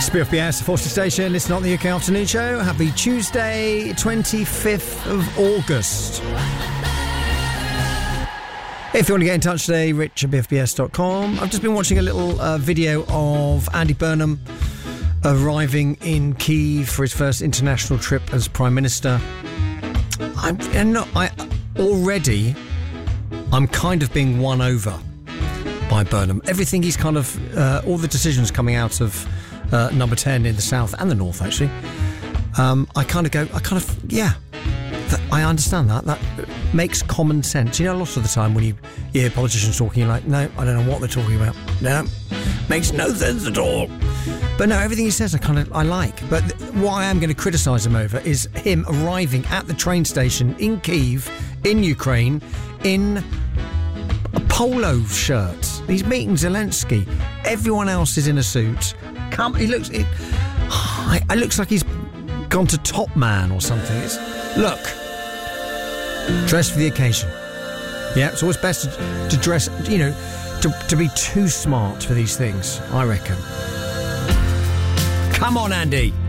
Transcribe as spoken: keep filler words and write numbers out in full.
It's B F B S, the Forces Station. Listen on the U K Afternoon Show. Happy Tuesday, twenty-fifth of August. If you want to get in touch today, rich at b f b s dot com. I've just been watching a little uh, video of Andy Burnham arriving in Kyiv for his first international trip as Prime Minister. I'm, I'm not, I already, I'm kind of being won over by Burnham. Everything he's kind of, uh, all the decisions coming out of uh, number ten in the south and the north, actually. Um, I kind of go, I kind of, yeah, that, I understand that. That makes common sense. You know, a lot of the time when you, you hear politicians talking, you're like, no, I don't know what they're talking about. No, makes no sense at all. But no, everything he says I kind of I like. But th- what I am going to criticise him over is him arriving at the train station in Kyiv, in Ukraine, in a polo shirt. He's meeting Zelensky. Everyone else is in a suit. Come, he looks. It, it looks like he's gone to Top Man or something. It's, look, dress for the occasion. Yeah, it's always best to, to dress. You know, to to be too smart for these things, I reckon. Come on, Andy.